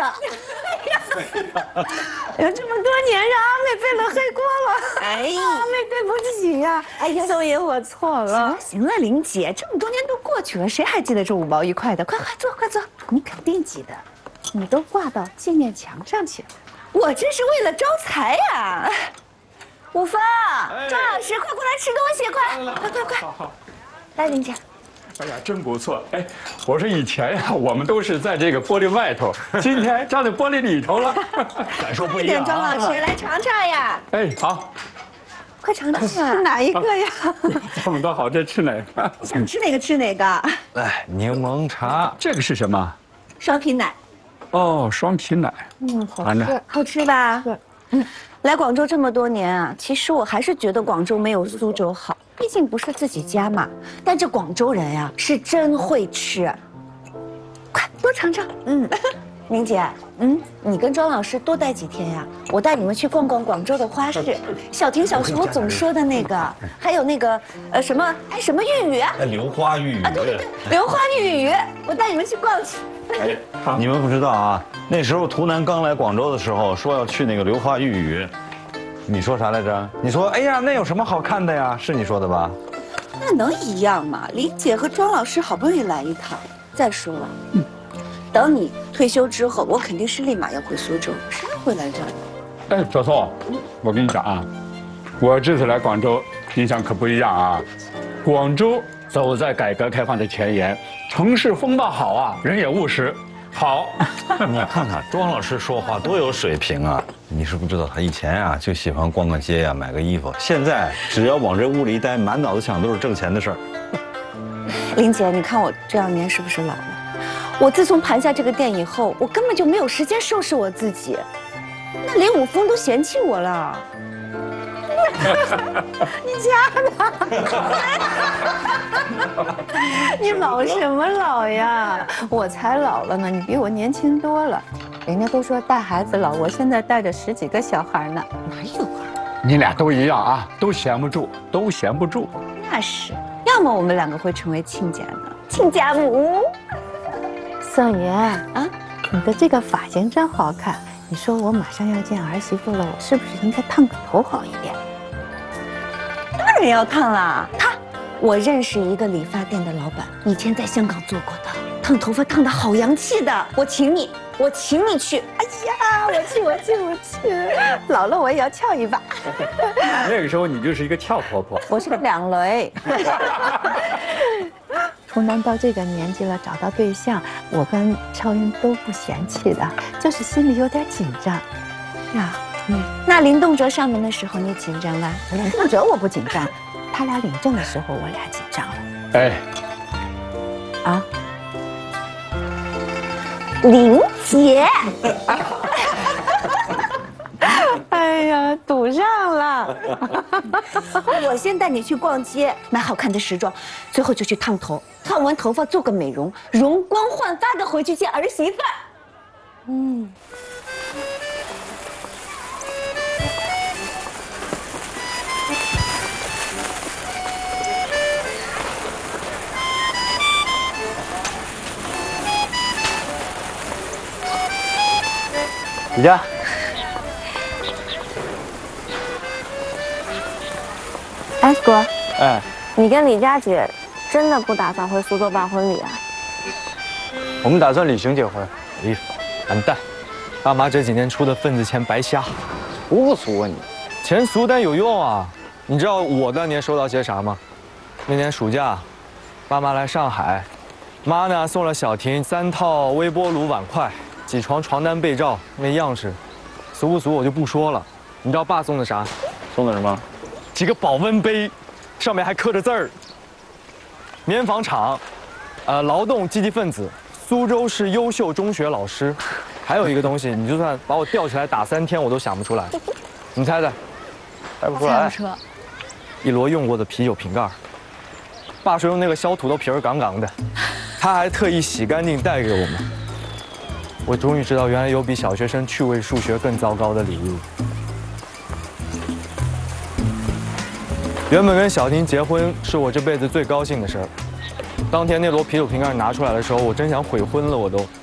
了。哎呀，这么多年让阿妹背了黑锅了。哎呀，阿妹对不起呀。哎呀，宋爷我错了。行了，玲姐，这么多年都过去了，谁还记得这5毛1块的？快坐，快坐。你肯定记得，你都挂到纪念墙上去了。我这是为了招财呀。五芳，张老师，快过来吃东西，快！来，玲姐。 哎呀，真不错！哎，我说以前呀，我们都是在这个玻璃外头，今天站在玻璃里头了，感受不一样。 张老师，来尝尝呀！ 哎，好， 快尝尝啊！哪一个呀？ 这么多好吃，吃哪个？ 想吃哪个吃哪个。 来，柠檬茶， 这个是什么？ 双皮奶。 哦，双皮奶。 好吃，好吃吧？对。来广州这么多年啊，其实我还是觉得广州没有苏州好。毕竟不是自己家嘛，但这广州人呀是真会吃，快多尝尝。宁姐，你跟庄老师多待几天呀，我带你们去逛逛广州的花市，小婷、小熊总说的那个，还有那个什么玉鱼啊， 流花玉鱼啊，对，流花玉鱼，我带你们去逛去。 哎，你们不知道啊，那时候图南刚来广州的时候说要去那个流花玉鱼。你说啥来着？你说，哎呀，那有什么好看的呀？是你说的吧？ 那能一样吗？林姐和庄老师好不容易来一趟，再说了，等你退休之后，我肯定是立马要回苏州，谁会来这儿？ 哎，小宋，我跟你讲啊，我这次来广州，印象可不一样啊。广州走在改革开放的前沿，城市风貌好啊，人也务实。好， 你看看庄老师说话多有水平啊！你是不知道他以前啊就喜欢逛个街呀，买个衣服，现在只要往这屋里一待，满脑子想都是挣钱的事儿。 林姐，你看我这2年是不是老了？我自从盘下这个店以后，我根本就没有时间收拾我自己，那连武峰都嫌弃我了。你家呢？你老什么老呀？我才老了呢，你比我年轻多了。人家都说带孩子老，我现在带着10几个小孩呢，哪有啊？ 你俩都一样啊，都闲不住，都闲不住。 那是，要么我们2个会成为亲家呢，亲家母。 宋爷啊，你的这个发型真好看。你说我马上要见儿媳妇了，我是不是应该烫个头好一点？ 当然要烫啦！我认识一个理发店的老板，以前在香港做过的，烫头发烫得好洋气的。我请你去。哎呀，我去！老了我也要翘一把。 那个时候你就是一个俏婆婆， 我是个2雷。 图南到这个年纪了，找到对象，我跟超英都不嫌弃的，就是心里有点紧张。 呀，那林动哲上门的时候你紧张吧？ 林动哲我不紧张，他俩领证的时候我俩紧张了。 哎， 啊， 林姐。 哎呀，堵上了。 我先带你去逛街，买好看的时装，最后就去烫头，烫完头发做个美容，容光焕发的回去见儿媳妇儿。 李佳。 哎，哥， 哎， 你跟李佳姐真的不打算回苏州办婚礼啊？ 我们打算旅行结婚。哎，完蛋，爸妈这几年出的份子钱白瞎， 俗不俗啊你？ 钱俗但有用啊！你知道我当年收到些啥吗？那年暑假，爸妈来上海，妈呢送了小婷3套微波炉碗筷、几床床单被罩，那样式，俗不俗我就不说了。你知道爸送的啥？ 送的什么？ 几个保温杯，上面还刻着字儿。棉纺厂，劳动积极分子，苏州市优秀中学老师。还有一个东西，你就算把我吊起来打3天，我都想不出来。你猜猜？ 猜不出来。 一摞用过的啤酒瓶盖。爸说用那个削土豆皮儿杠杠的，他还特意洗干净带给我们。我终于知道，原来有比小学生趣味数学更糟糕的礼物。原本跟小婷结婚是我这辈子最高兴的事儿。当天那摞啤酒瓶盖拿出来的时候，我真想悔婚了，我都。